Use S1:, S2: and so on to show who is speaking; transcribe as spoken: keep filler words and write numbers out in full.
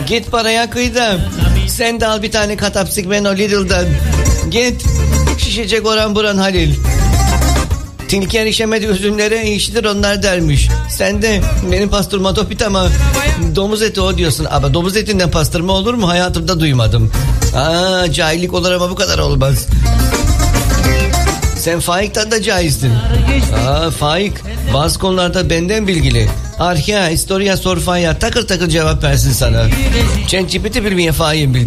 S1: Git paraya kıydım. Sen de al bir tane katapsik ben o Lidl'dan. Git. Şişecek oran buran Halil. Tilki erişemedi üzümlere, işidir onlar dermiş. Sen de benim pastırma topit ama domuz eti o diyorsun. Ama domuz etinden pastırma olur mu? Hayatımda duymadım. Aa, cahillik olur ama bu kadar olmaz. Sen Faik'ten de cahilsin. Aa, Faik bazı konularda benden bilgili. Arkeya, historia, sorfaya takır takır cevap versin sana. ChatGPT bilmeye Faik'in bilgi.